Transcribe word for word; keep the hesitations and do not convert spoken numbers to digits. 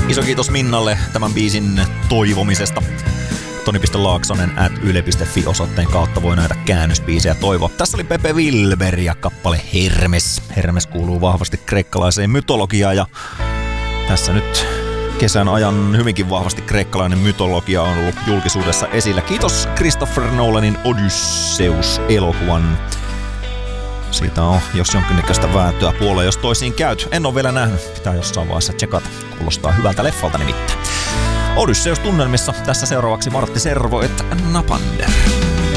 Iso kiitos Minnalle tämän biisin toivomisesta. Toni piste laaksonen at yle piste fi osoitteen kautta voi näitä käännösbiisejä toivoa. Tässä oli Pepe Wilber ja kappale Hermes. Hermes kuuluu vahvasti kreikkalaiseen mytologiaan ja tässä nyt kesän ajan hyvinkin vahvasti kreikkalainen mytologia on ollut julkisuudessa esillä. Kiitos Christopher Nolanin Odysseus-elokuvan. Siitä on jos jonkinnäköistä vääntöä puoleen, jos toisiin käyt. En ole vielä nähnyt, pitää jossain vaiheessa tsekata. Kuulostaa hyvältä leffalta nimittäin. Odysseus tunnelmissa. Tässä seuraavaksi Martti Servo et Napander.